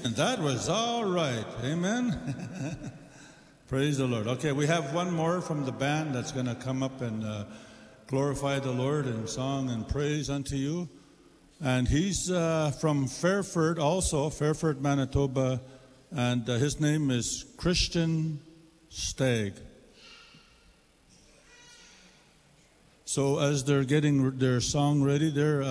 And that was all right. Amen. Praise the Lord. Okay, we have one more from the band that's going to come up and glorify the Lord in song and praise unto you. And he's from Fairford also, Fairford, Manitoba. And his name is Christian Stagg. So as they're getting their song ready there,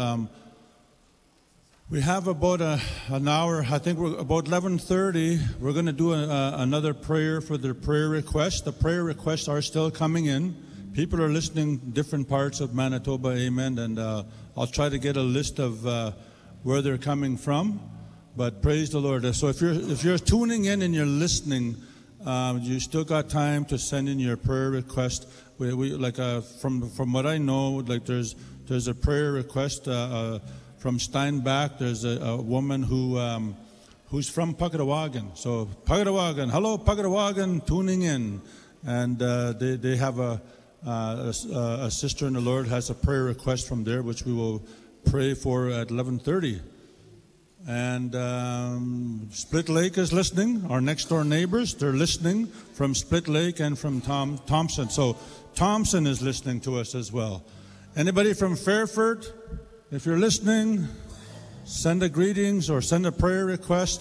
we have about an hour. I think we're about 11:30. We're going to do another prayer for their prayer requests. The prayer requests are still coming in. People are listening different parts of Manitoba, amen. And I'll try to get a list of where they're coming from. But praise the Lord. So if you're tuning in and you're listening, you still got time to send in your prayer request. We like from what I know, like there's a prayer request. From Steinbach, there's a woman who's from Pugatawagan. So Pugatawagan, hello Pugatawagan, tuning in, and they have a sister in the Lord has a prayer request from there, which we will pray for at 11:30. And Split Lake is listening. Our next door neighbors, they're listening from Split Lake and from Thompson. So Thompson is listening to us as well. Anybody from Fairford? If you're listening, send a greetings or send a prayer request.